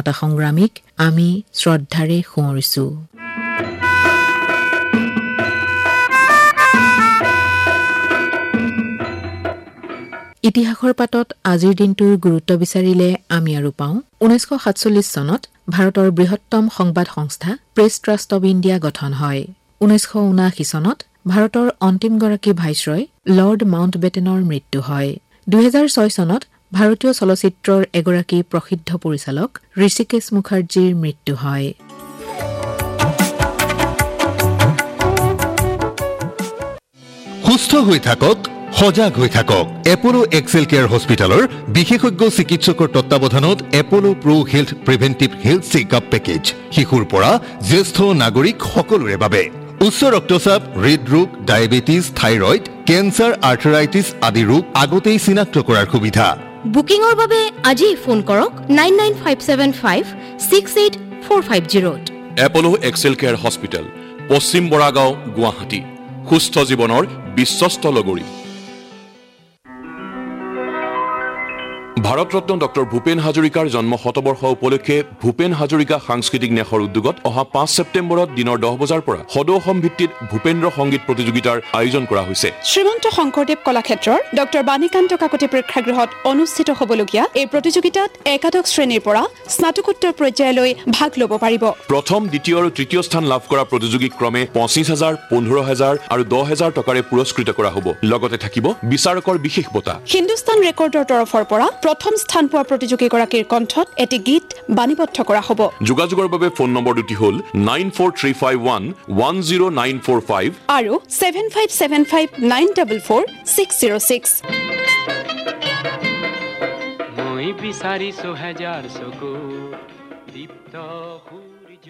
স্বাধীনতা সংগ্ৰামীক আমি শ্ৰদ্ধাৰে সোঁৱৰিছো। ইতিহাসৰ পাতত আজিৰ দিনটোৰ গুৰুত্ব বিচাৰিলে আমি আৰু পাওঁ 1947 চনত ভাৰতৰ বৃহত্তম সংবাদ সংস্থা প্ৰেছ ট্ৰাষ্ট অব ইণ্ডিয়া গঠন হয়। 1979 চনত ভাৰতৰ অন্তিমগৰাকী ভাইচৰয় লৰ্ড মাউণ্টবেটেনৰ মৃত্যু হয়। 2006 চনত ভাৰতীয় চলচ্চিত্ৰৰ এগৰাকী প্ৰসিদ্ধ পৰিচালক ঋষিকেশ মুখাৰ্জীৰ মৃত্যু হয়। সুস্থ হৈ থাকক, সজাগ হৈ থাকক। এপলো এক্সেল কেয়াৰ হস্পিটেলৰ বিশেষজ্ঞ চিকিৎসকৰ তত্বাৱধানত এপলো প্ৰ health preventive health checkup package শিশুৰ পৰা জ্যেষ্ঠ নাগৰিক সকলোৰে বাবে। উচ্চ ৰক্তচাপ, হৃদৰোগ, ডায়েবেটিছ, থাইৰয়ড, কেঞ্চাৰ, আৰ্থৰাইটিছ আদি ৰোগ আগতেই চিনাক্ত কৰাৰ সুবিধা। বুকিঙৰ বাবে আজি ফোন কৰক 9957568450। এপলো এক্সেল কেয়াৰ হস্পিটেল, পশ্চিম বৰাগাঁও, গুৱাহাটী। সুস্থ জীৱনৰ বিশ্বস্ত লগৰী। ভাৰতৰত্ন ডক্টৰ ভূপেন হাজৰিকাৰ জন্ম শতবৰ্ষ উপলক্ষে ভূপেন হাজৰিকা সাংস্কৃতিক ন্যাসৰ উদ্যোগত অহা 5 ছেপ্টেম্বৰত দিনৰ 10 বজাৰ পৰা সদৌ অসম ভিত্তিত ভূপেন্দ্ৰ সংগীত প্ৰতিযোগিতাৰ আয়োজন কৰা হৈছে। শ্ৰীমন্ত শংকৰদেৱ কলাক্ষেত্ৰৰ ডক্টৰ বাণীকান্ত কাকতি প্ৰেক্ষাগৃহত অনুষ্ঠিত হ'বলগীয়া এই প্ৰতিযোগিতাত একাদশ শ্ৰেণীৰ পৰা স্নাতকোত্তৰ পৰ্যায়লৈ ভাগ ল'ব পাৰিব। প্ৰথম, দ্বিতীয় আৰু তৃতীয় স্থান লাভ কৰা প্ৰতিযোগীক ক্ৰমে 25,000, 15,000 আৰু 10,000 টকাৰে পুৰস্কৃত কৰা হ'ব। লগতে থাকিব বিচাৰকৰ বিশেষ বঁটা। হিন্দুস্তান ৰেকৰ্ডৰ তৰফৰ পৰা প্ৰথম স্থান পোৱা প্ৰতিযোগীগৰাকীৰ কণ্ঠত এটি গীত বাণীবদ্ধ কৰা হ'ব। যোগাযোগৰ বাবে ফোন নম্বৰ দুটি হ'ল 9435110945 আৰু 7575944606। মই বিচাৰিছো হাজাৰ চকু দীপ্ত সূৰ্য।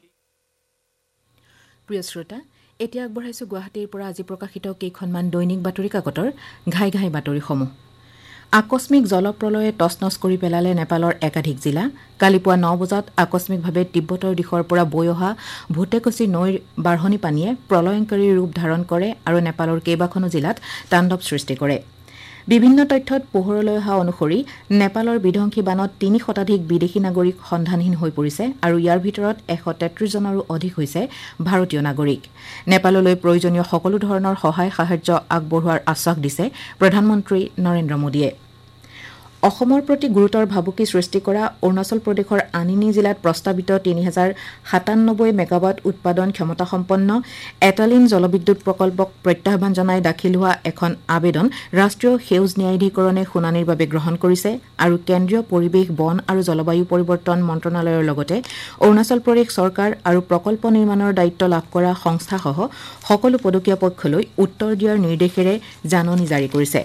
প্ৰিয় শ্ৰোতা, এতিয়া আগবঢ়াইছো গুৱাহাটীৰ পৰা আজি প্ৰকাশিত কেইখনমান দৈনিক বাতৰি কাকতৰ ঘাই ঘাই বাতৰিসমূহ। আকস্মিক জলপ্ৰলয়ে তছনছ কৰি পেলালে নেপালৰ একাধিক জিলা। কালি পুৱা 9 বজাত আকস্মিকভাৱে তিব্বতৰ দিশৰ পৰা বৈ অহা ভূটেকচি নৈৰ বাঢ়নি পানীয়ে প্ৰলয়ংকাৰী ৰূপ ধাৰণ কৰে আৰু নেপালৰ কেইবাখনো জিলাত তাণ্ডৱ সৃষ্টি কৰে। বিভিন্ন তথ্যত পোহৰলৈ অহা অনুসৰি নেপালৰ বিধ্বংসী বানত 3 শতাধিক বিদেশী নাগৰিক সন্ধানহীন হৈ পৰিছে আৰু ইয়াৰ ভিতৰত 133 জনৰো অধিক হৈছে ভাৰতীয় নাগৰিক। নেপাললৈ প্ৰয়োজনীয় সকলো ধৰণৰ সহায় সাহায্য আগবঢ়োৱাৰ আশ্বাস দিছে প্ৰধানমন্ত্ৰী নৰেন্দ্ৰ মোদীয়ে। অসমৰ প্ৰতি গুৰুতৰ ভাবুকি সৃষ্টি কৰা অৰুণাচল প্ৰদেশৰ আনিনী জিলাত প্ৰস্তাৱিত 3097 মেগাৱাট উৎপাদন ক্ষমতাসম্পন্ন এটালিন জলবিদ্যুৎ প্ৰকল্পক প্ৰত্যাহ্বান জনাই দাখিল হোৱা এখন আবেদন ৰাষ্ট্ৰীয় সেউজ ন্যায়াধিকৰণে শুনানিৰ বাবে গ্ৰহণ কৰিছে আৰু কেন্দ্ৰীয় পৰিৱেশ, বন আৰু জলবায়ু পৰিৱৰ্তন মন্ত্ৰণালয়ৰ লগতে অৰুণাচল প্ৰদেশ চৰকাৰ আৰু প্ৰকল্প নিৰ্মাণৰ দায়িত্ব লাভ কৰা সংস্থাসহ সকলো পদকীয়া পক্ষলৈ উত্তৰ দিয়াৰ নিৰ্দেশেৰে জাননী জাৰি কৰিছে।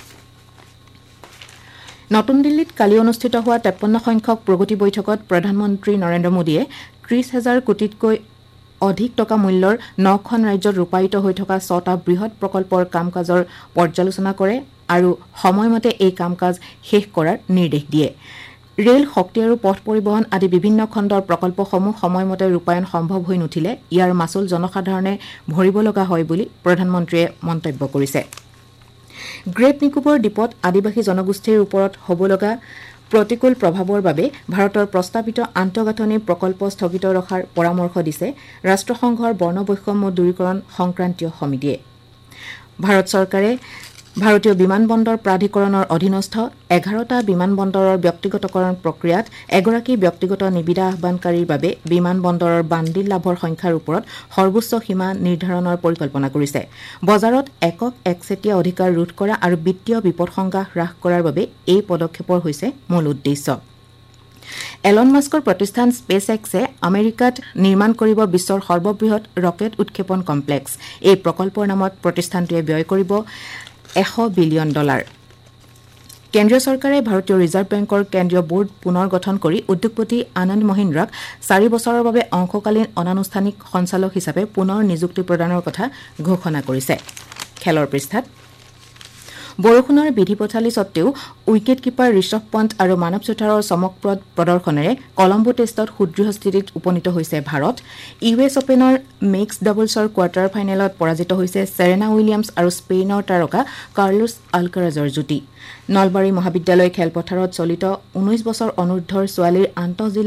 নতুন দিল্লীত কালি অনুষ্ঠিত হোৱা 53 সংখ্যক প্ৰগতি বৈঠকত প্ৰধানমন্ত্ৰী নৰেন্দ্ৰ মোদীয়ে 30,000 কোটিতকৈ অধিক টকা মূল্যৰ 9খন ৰাজ্যত ৰূপায়িত হৈ থকা 6টা বৃহৎ প্ৰকল্পৰ কাম কাজৰ পৰ্যালোচনা কৰে আৰু সময়মতে এই কাম কাজ শেষ কৰাৰ নিৰ্দেশ দিয়ে। ৰেল, শক্তি আৰু পথ পৰিবহণ আদি বিভিন্ন খণ্ডৰ প্ৰকল্পসমূহ সময়মতে ৰূপায়ণ সম্ভৱ হৈ নুঠিলে ইয়াৰ মাচুল জনসাধাৰণে ভৰিব লগা হয় বুলি প্ৰধানমন্ত্ৰীয়ে মন্তব্য কৰিছে। গ্ৰেট নিকোবৰ দ্বীপত আদিবাসী জনগোষ্ঠীৰ ওপৰত হ'ব লগা প্ৰতিকূল প্ৰভাৱৰ বাবে ভাৰতৰ প্ৰস্তাৱিত আন্তঃগাঁথনি প্ৰকল্প স্থগিত ৰখাৰ পৰামৰ্শ দিছে ৰাষ্ট্ৰসংঘৰ বৰ্ণবৈষম্য দূৰীকৰণ সংক্ৰান্তীয় সমিতিয়ে। ভাৰত চৰকাৰে ভাৰতীয় বিমানবন্দৰ প্ৰাধিকৰণৰ অধীনস্থ 11টা বিমানবন্দৰৰ ব্যক্তিগতকৰণ প্ৰক্ৰিয়াত এগৰাকী ব্যক্তিগত নিবিদা আহ্বানকাৰীৰ বাবে বিমানবন্দৰৰ বান্দিল লাভৰ সংখ্যাৰ ওপৰত সৰ্বোচ্চ সীমা নিৰ্ধাৰণৰ পৰিকল্পনা কৰিছে। বজাৰত একক একচেটিয়া অধিকাৰ ৰোধ কৰা আৰু বিত্তীয় বিপদশংকা হ্ৰাস কৰাৰ বাবে এই পদক্ষেপৰ হৈছে মূল উদ্দেশ্য। এলন মাস্কৰ প্ৰতিষ্ঠান স্পেচ এক্সে আমেৰিকাত নিৰ্মাণ কৰিব বিশ্বৰ সৰ্ববৃহৎ ৰকেট উৎক্ষেপণ কমপ্লেক্স। এই প্ৰকল্পৰ নামত প্ৰতিষ্ঠানটোৱে ব্যয় কৰিব $100 বিলিয়ন। কেন্দ্ৰীয় চৰকাৰে ভাৰতীয় ৰিজাৰ্ভ বেংকৰ কেন্দ্ৰীয় বোৰ্ড পুনৰ গঠন কৰি উদ্যোগপতি আনন্দ মহিন্দ্ৰাক 4 বছৰৰ বাবে অংশকালীন অনানুষ্ঠানিক সঞ্চালক হিচাপে পুনৰ নিযুক্তি প্ৰদানৰ কথা ঘোষণা কৰিছে। খেলৰ পৃষ্ঠাত বৰষুণৰ বিধি পথালি সত্বেও উইকেট কিপাৰ ঋষভ পন্ত আৰু মানৱ চোথাৰৰ চমকপ্ৰদ প্ৰদৰ্শনেৰে কলম্বো টেষ্টত সুদৃঢ় স্থিতিত উপনীত হৈছে ভাৰত। US অপেনৰ মিক্সড ডাবলছৰ কোৱাৰ্টাৰ ফাইনেলত পৰাজিত হৈছে সেৰেনা উইলিয়ামছ আৰু স্পেইনৰ তাৰকা কাৰ্লোছ আলকাৰাজৰ যুটি। নলবাৰী মহাবিদ্যালয় খেলপথাৰত চলিত 19 বছৰ অনূৰ্ধ্বৰ ছোৱালীৰ আন্তঃজিলা